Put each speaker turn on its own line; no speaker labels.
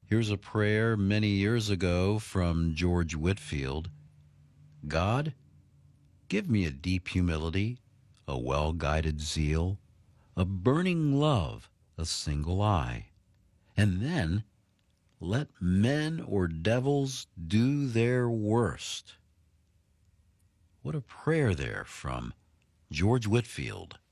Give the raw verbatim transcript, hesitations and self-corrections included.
Here's a prayer many years ago from George Whitfield. God, give me a deep humility, a well-guided zeal, a burning love, a single eye, and then let men or devils do their worst. What a prayer there from George Whitfield.